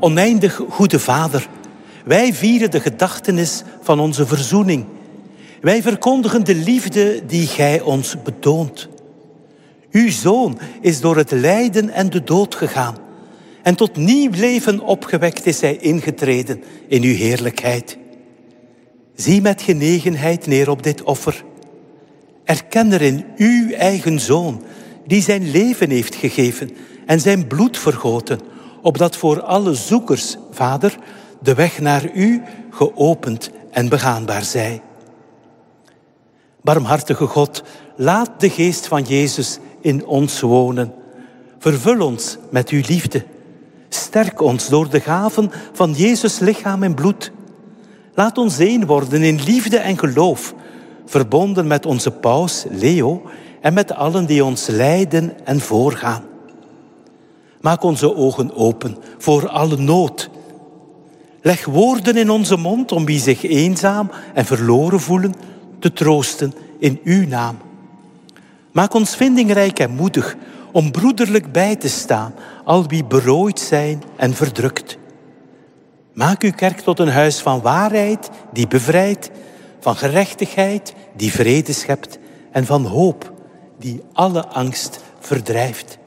oneindig goede Vader, wij vieren de gedachtenis van onze verzoening. Wij verkondigen de liefde die gij ons betoont. Uw Zoon is door het lijden en de dood gegaan. En tot nieuw leven opgewekt is hij ingetreden in uw heerlijkheid. Zie met genegenheid neer op dit offer. Erken erin uw eigen Zoon, die zijn leven heeft gegeven en zijn bloed vergoten, opdat voor alle zoekers, Vader, de weg naar u geopend en begaanbaar zij. Barmhartige God, laat de geest van Jezus in ons wonen. Vervul ons met uw liefde. Sterk ons door de gaven van Jezus lichaam en bloed. Laat ons één worden in liefde en geloof, verbonden met onze paus Leo en met allen die ons leiden en voorgaan. Maak onze ogen open voor alle nood. Leg woorden in onze mond om wie zich eenzaam en verloren voelen te troosten in uw naam. Maak ons vindingrijk en moedig om broederlijk bij te staan, al wie berooid zijn en verdrukt. Maak uw kerk tot een huis van waarheid die bevrijdt, van gerechtigheid die vrede schept en van hoop die alle angst verdrijft.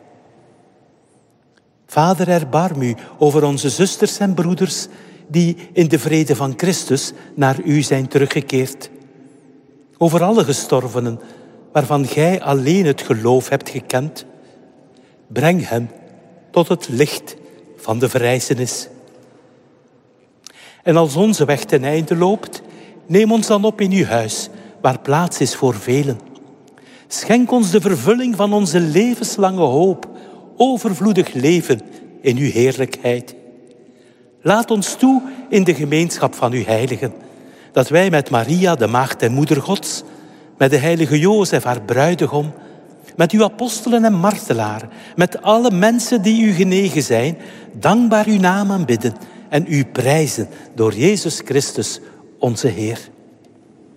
Vader, erbarm u over onze zusters en broeders die in de vrede van Christus naar u zijn teruggekeerd. Over alle gestorvenen waarvan gij alleen het geloof hebt gekend. Breng hen tot het licht van de verrijzenis. En als onze weg ten einde loopt, neem ons dan op in uw huis, waar plaats is voor velen. Schenk ons de vervulling van onze levenslange hoop, overvloedig leven in uw heerlijkheid. Laat ons toe in de gemeenschap van uw heiligen, dat wij met Maria, de maagd en moeder Gods, met de heilige Jozef, haar bruidegom, met uw apostelen en martelaren, met alle mensen die u genegen zijn, dankbaar uw naam aanbidden en u prijzen door Jezus Christus, onze Heer.